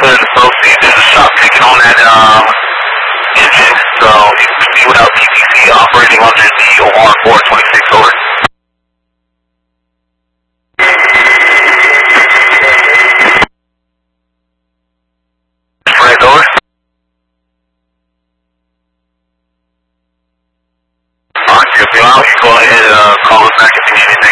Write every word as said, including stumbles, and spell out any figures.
could proceed. There's a shot taken on that um, engine, so you can proceed without T T C operating under the O R four twenty-six, over. Fred, over. Alright, you go ahead and uh, call us back if you need anything.